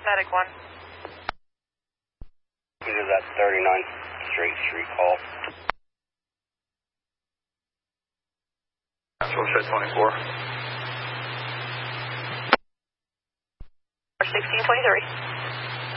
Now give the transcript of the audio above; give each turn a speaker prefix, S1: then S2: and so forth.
S1: Medic 1.
S2: We did that 39th Street call.
S3: Nashville Show 24.
S1: 1623.